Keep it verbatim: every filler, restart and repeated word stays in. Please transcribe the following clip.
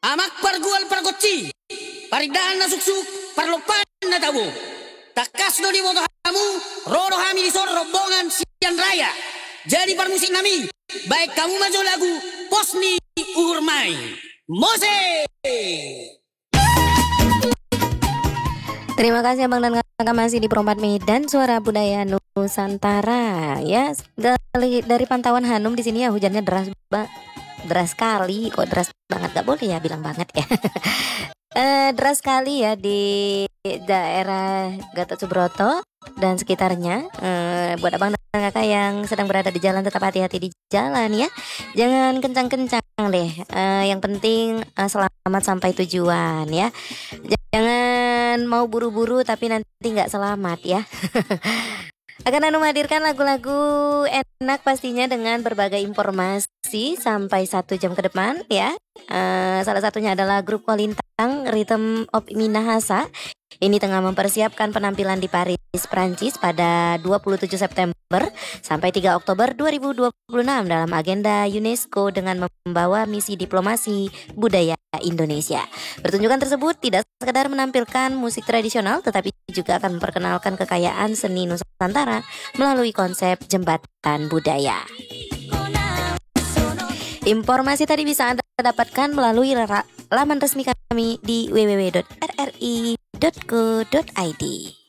Amak pargual pargoci, paridan na suksuk, parlopan na tabo. Takas no di moto kamu, roro kami di sor rombongan sian raya. Jadi permusik nami, baik kamu maju lagu Posni Urmai. Mose. Terima kasih Abang dan Kakak masih di Perempat Medan, Suara Budaya Nusantara ya. Dari, dari pantauan Hanum di sini ya hujannya deras banget. Deras sekali, kok deras banget, gak boleh ya bilang banget ya. eh, deras sekali ya di daerah Gatot Subroto dan sekitarnya. eh, Buat abang dan kakak yang sedang berada di jalan, tetap hati-hati di jalan ya. Jangan kencang-kencang deh. eh, Yang penting eh, selamat sampai tujuan ya. Jangan mau buru-buru tapi nanti gak selamat ya. Akan Anu menghadirkan lagu-lagu enak pastinya dengan berbagai informasi sampai satu jam ke depan ya. Uh, salah satunya adalah grup Kolintang Rhythm of Minahasa. Ini tengah mempersiapkan penampilan di Paris, Prancis pada dua puluh tujuh September sampai tiga Oktober dua ribu dua puluh enam dalam agenda UNESCO dengan membawa misi diplomasi budaya Indonesia. Pertunjukan tersebut tidak sekedar menampilkan musik tradisional tetapi juga akan memperkenalkan kekayaan seni Nusantara melalui konsep jembatan budaya. Informasi tadi bisa Anda dapatkan melalui laman resmi kami di w w w dot r r i dot co dot i d.